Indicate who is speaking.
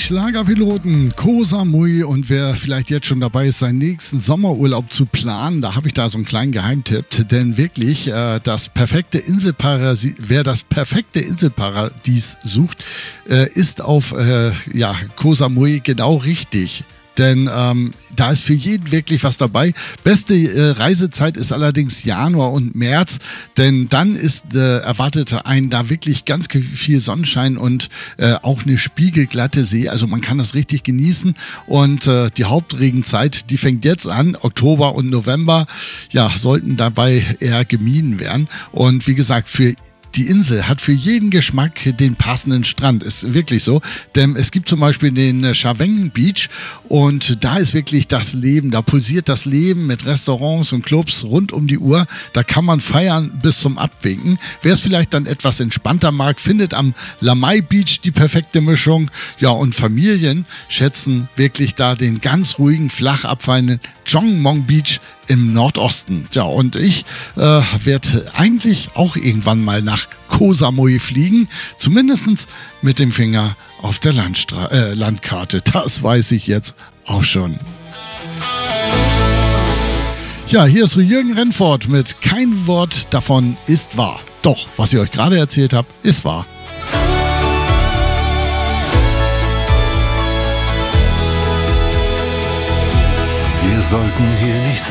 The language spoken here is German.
Speaker 1: Schlagerpiloten Koh Samui, und wer vielleicht jetzt schon dabei ist, seinen nächsten Sommerurlaub zu planen, da habe ich da so einen kleinen Geheimtipp, denn wirklich wer das perfekte Inselparadies sucht, ist auf Koh Samui genau richtig. Denn da ist für jeden wirklich was dabei. Beste Reisezeit ist allerdings Januar und März, denn dann erwartet einen da wirklich ganz viel Sonnenschein und auch eine spiegelglatte See. Also man kann das richtig genießen, und die Hauptregenzeit, die fängt jetzt an. Oktober und November, sollten dabei eher gemieden werden. Und wie gesagt, die Insel hat für jeden Geschmack den passenden Strand, ist wirklich so, denn es gibt zum Beispiel den Chaweng Beach, und da ist wirklich das Leben, da pulsiert das Leben mit Restaurants und Clubs rund um die Uhr, da kann man feiern bis zum Abwinken. Wer es vielleicht dann etwas entspannter mag, findet am Lamai Beach die perfekte Mischung, und Familien schätzen wirklich da den ganz ruhigen, flach abfallenden Chongmong Beach im Nordosten. Und ich werde eigentlich auch irgendwann mal nach Koh Samui fliegen, zumindest mit dem Finger auf der Landkarte. Das weiß ich jetzt auch schon. Ja, hier ist Jürgen Rennfort mit Kein Wort davon ist wahr. Doch, was ich euch gerade erzählt habe, ist wahr.
Speaker 2: Wir sollten hier nicht